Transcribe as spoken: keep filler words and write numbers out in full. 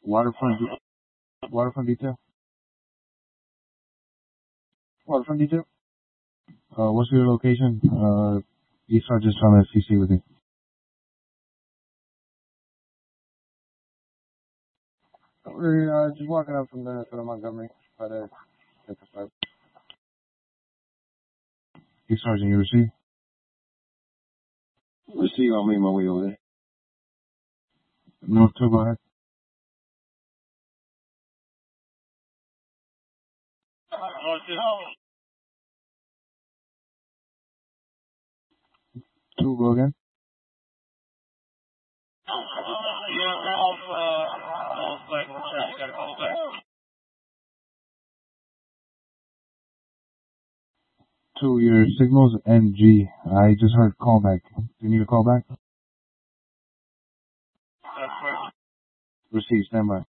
Waterfront, de- waterfront detail. Waterfront detail. Uh, what's your location? Uh, East Sergeant's trying to C C with you. We're uh, just walking up from Minnesota Montgomery. Try to get the start. East Sergeant, you receive? Receive, I'll make my way over there. North two, go ahead. Two, go again. Two, your signal's N G. I just heard callback. Do you need a callback? Receive, stand by.